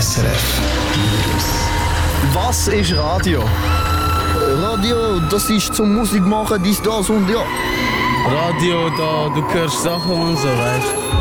SRF News. Was ist Radio? Radio, das ist zum Musik machen, dies, das und ja. Radio, da du hörst Sachen und so, weißt du?